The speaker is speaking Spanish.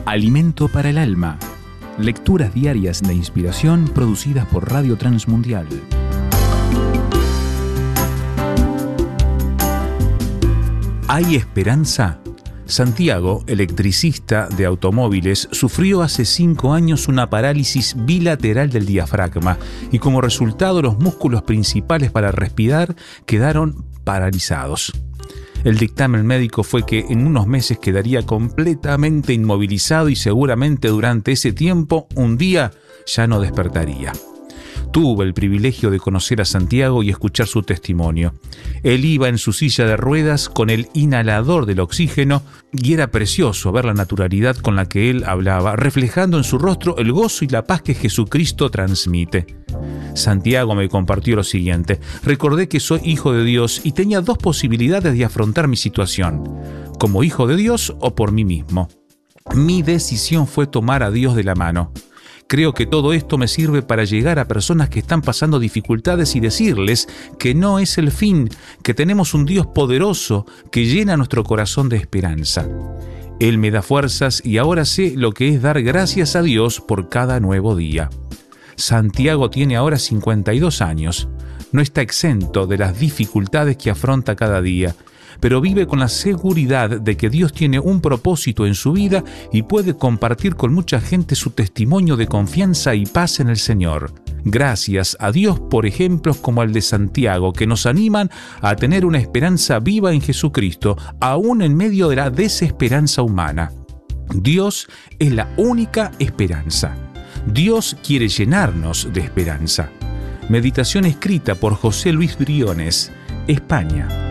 Alimento para el alma. Lecturas diarias de inspiración producidas por Radio Transmundial. ¿Hay esperanza? Santiago, electricista de automóviles, sufrió hace 5 años una parálisis bilateral del diafragma y como resultado los músculos principales para respirar quedaron paralizados. El dictamen médico fue que en unos meses quedaría completamente inmovilizado y seguramente durante ese tiempo, un día, ya no despertaría. Tuve el privilegio de conocer a Santiago y escuchar su testimonio. Él iba en su silla de ruedas con el inhalador del oxígeno y era precioso ver la naturalidad con la que él hablaba, reflejando en su rostro el gozo y la paz que Jesucristo transmite. Santiago me compartió lo siguiente: recordé que soy hijo de Dios y tenía 2 posibilidades de afrontar mi situación, como hijo de Dios o por mí mismo. Mi decisión fue tomar a Dios de la mano. Creo que todo esto me sirve para llegar a personas que están pasando dificultades y decirles que no es el fin, que tenemos un Dios poderoso que llena nuestro corazón de esperanza. Él me da fuerzas y ahora sé lo que es dar gracias a Dios por cada nuevo día. Santiago tiene ahora 52 años. No está exento de las dificultades que afronta cada día, pero vive con la seguridad de que Dios tiene un propósito en su vida y puede compartir con mucha gente su testimonio de confianza y paz en el Señor. Gracias a Dios por ejemplos como el de Santiago, que nos animan a tener una esperanza viva en Jesucristo, aún en medio de la desesperanza humana. Dios es la única esperanza. Dios quiere llenarnos de esperanza. Meditación escrita por José Luis Briones, España.